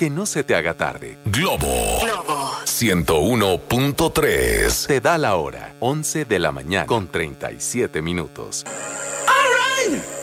que no se te haga tarde. Globo 101.3 Te da la hora, 11 de la mañana con 37 minutos. All right.